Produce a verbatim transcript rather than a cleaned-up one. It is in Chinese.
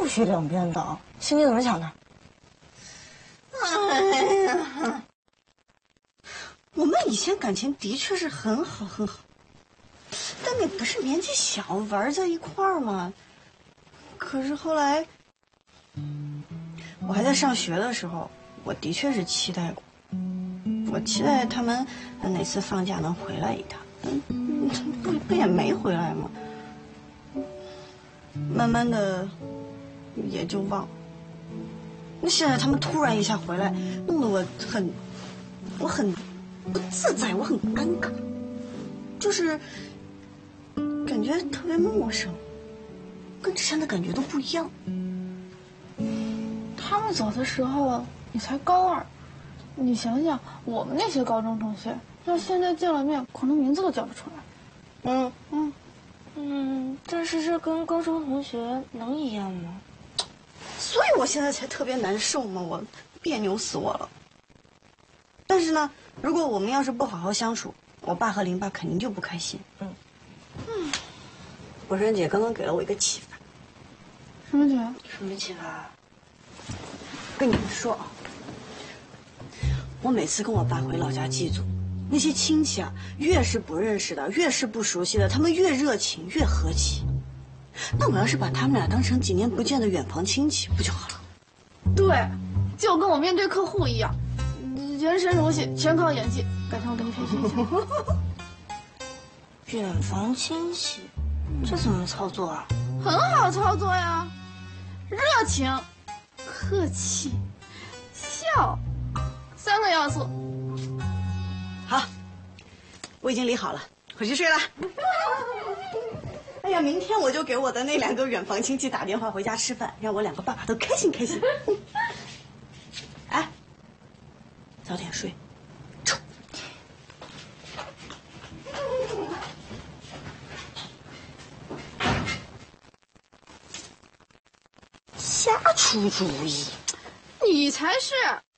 不许两边倒，心里怎么想的？ 哎呀，我们以前感情的确是很好很好，但那不是年纪小玩在一块儿吗？可是后来，我还在上学的时候，我的确是期待过，我期待他们哪次放假能回来一趟，嗯，不不也没回来吗？慢慢的也就忘了。那现在他们突然一下回来，弄得我很，我很不自在，我很尴尬，就是感觉特别陌生，跟之前的感觉都不一样。 他们走的时候你才高二，你想想我们那些高中同学，要现在见了面，可能名字都叫不出来。 嗯嗯嗯，但是这跟高中同学能一样吗？ 所以我现在才特别难受嘛，我别扭死我了。但是呢，如果我们要是不好好相处，我爸和林爸肯定就不开心。嗯嗯，火山姐刚刚给了我一个启发。 什么姐？ 什么启发？ 跟你们说啊，我每次跟我爸回老家祭祖，那些亲戚啊，越是不认识的，越是不熟悉的，他们越热情，越和气。那我要是把他们俩当成几年不见的远房亲戚，不就好了？ 对，就跟我面对客户一样，人生如戏，全靠演技。改天我给你培训一下。远房亲戚，这怎么操作啊？ 很好操作呀，热情、客气、笑，三个要素。 好，我已经理好了，回去睡了。哎呀，明天我就给我的那两个远房亲戚打电话回家吃饭，让我两个爸爸都开心开心。哎，早点睡，冲！瞎出主意， 你才是。